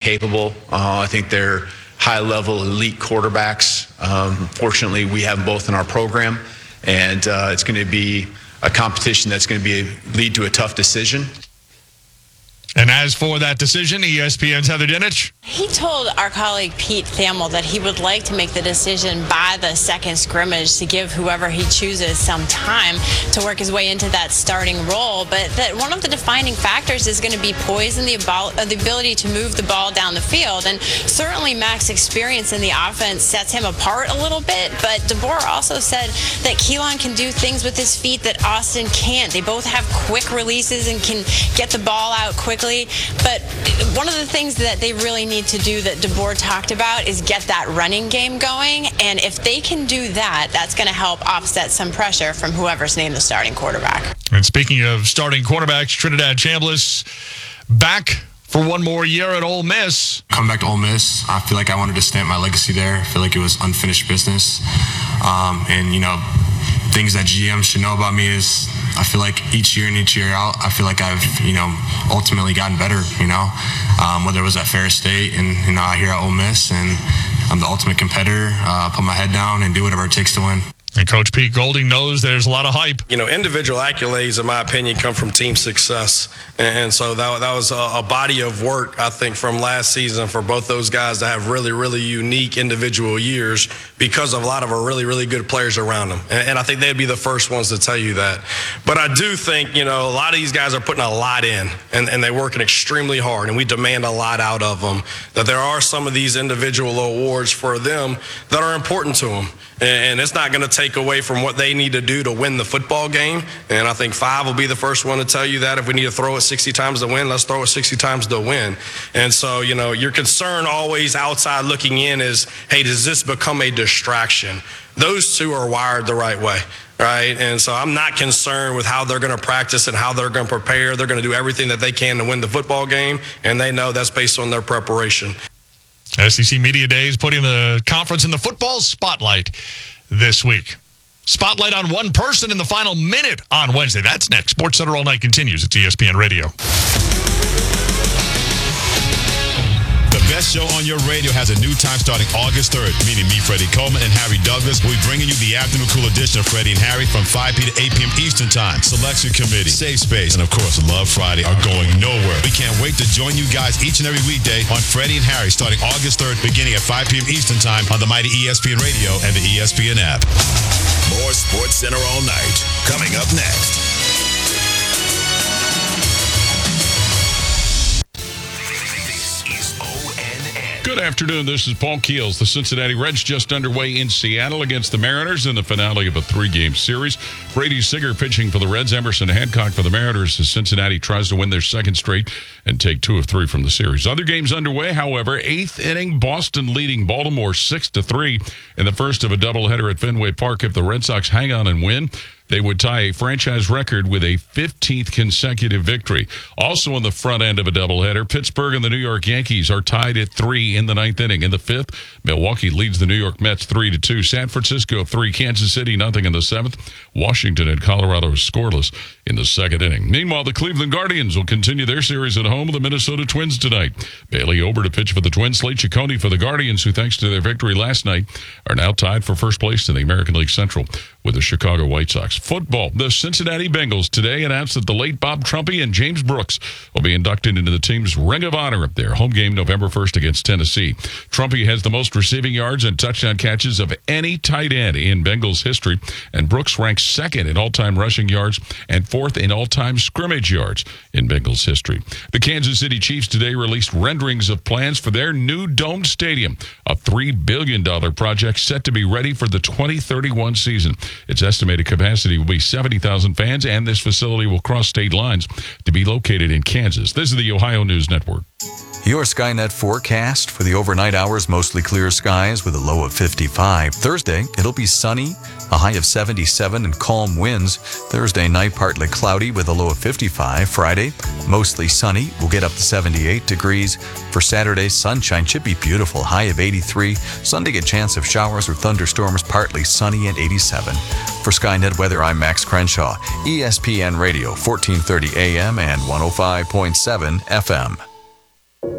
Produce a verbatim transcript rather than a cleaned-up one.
capable. Uh, I think they're high-level elite quarterbacks. Um, fortunately, we have both in our program, and uh, it's going to be a competition that's going to be lead to a tough decision. And as for that decision, E S P N's Heather Dinich. He told our colleague Pete Thamel that he would like to make the decision by the second scrimmage to give whoever he chooses some time to work his way into that starting role, but that one of the defining factors is going to be poise and the, abo- uh, the ability to move the ball down the field. And certainly Mac's experience in the offense sets him apart a little bit, but DeBoer also said that Keelan can do things with his feet that Austin can't. They both have quick releases and can get the ball out quickly. But one of the things that they really need to do that DeBoer talked about is get that running game going. And if they can do that, that's going to help offset some pressure from whoever's named the starting quarterback. And speaking of starting quarterbacks, Trinidad Chambliss back for one more year at Ole Miss. Coming back to Ole Miss, I feel like I wanted to stamp my legacy there. I feel like it was unfinished business. Um, and, you know, things that G M should know about me is I feel like each year and each year out, I feel like I've, you know, ultimately gotten better, you know, um, whether it was at Ferris State and, you know, here at Ole Miss, and I'm the ultimate competitor, uh, put my head down and do whatever it takes to win. And Coach Pete Golding knows there's a lot of hype. You know, individual accolades, in my opinion, come from team success. And so that, that was a, a body of work, I think, from last season for both those guys to have really, really unique individual years because of a lot of our really, really good players around them. And, and I think they'd be the first ones to tell you that. But I do think, you know, a lot of these guys are putting a lot in, and, and they're working extremely hard, and we demand a lot out of them, that there are some of these individual awards for them that are important to them. And it's not going to take away from what they need to do to win the football game. And I think Five will be the first one to tell you that. If we need to throw it sixty times to win, let's throw it sixty times to win. And so, you know, your concern always outside looking in is, hey, does this become a distraction? Those two are wired the right way. Right. And so I'm not concerned with how they're going to practice and how they're going to prepare. They're going to do everything that they can to win the football game. And they know that's based on their preparation. S E C Media Days putting the conference in the football spotlight this week. Spotlight on one person in the final minute on Wednesday. That's next. SportsCenter All Night continues. It's E S P N Radio. The best show on your radio has a new time starting August third, meaning me, Freddie Coleman, and Harry Douglas. We'll be bringing you the afternoon cool edition of Freddie and Harry from five p.m. to eight p.m. Eastern Time. Selection Committee, Safe Space, and of course, Love Friday are going nowhere. We can't wait to join you guys each and every weekday on Freddie and Harry starting August third, beginning at five p.m. Eastern Time on the mighty E S P N Radio and the E S P N app. More SportsCenter All Night coming up next. Good afternoon. This is Paul Keels. The Cincinnati Reds just underway in Seattle against the Mariners in the finale of a three-game series. Brady Singer pitching for the Reds. Emerson Hancock for the Mariners as Cincinnati tries to win their second straight and take two of three from the series. Other games underway, however. Eighth inning, Boston leading Baltimore six to three in the first of a doubleheader at Fenway Park. If the Red Sox hang on and win, they would tie a franchise record with a fifteenth consecutive victory. Also on the front end of a doubleheader, Pittsburgh and the New York Yankees are tied at three in the ninth inning. In the fifth, Milwaukee leads the New York Mets three to two. San Francisco three, Kansas City nothing in the seventh. Washington and Colorado are scoreless in the second inning. Meanwhile, the Cleveland Guardians will continue their series at home with the Minnesota Twins tonight. Bailey Ober to pitch for the Twins. Slate Ciccone for the Guardians, who thanks to their victory last night are now tied for first place in the American League Central with the Chicago White Sox. Football. The Cincinnati Bengals today announced that the late Bob Trumpy and James Brooks will be inducted into the team's Ring of Honor at their home game November first against Tennessee. Trumpy has the most receiving yards and touchdown catches of any tight end in Bengals history, and Brooks ranks second in all-time rushing yards and fourth in all-time scrimmage yards in Bengals history. The Kansas City Chiefs today released renderings of plans for their new domed stadium, a three billion dollars project set to be ready for the twenty thirty-one season. Its estimated capacity will be seventy thousand fans, and this facility will cross state lines to be located in Kansas. This is the Ohio News Network. Your Skynet forecast for the overnight hours, mostly clear skies with a low of fifty-five. Thursday, it'll be sunny, a high of seventy-seven and calm winds. Thursday night, partly cloudy with a low of fifty-five. Friday, mostly sunny, we'll get up to seventy-eight degrees. For Saturday, sunshine should be beautiful, high of eighty-three. Sunday, a chance of showers or thunderstorms, partly sunny and eighty-seven. For Skynet Weather, I'm Max Crenshaw, E S P N Radio, fourteen thirty A M and one oh five point seven F M.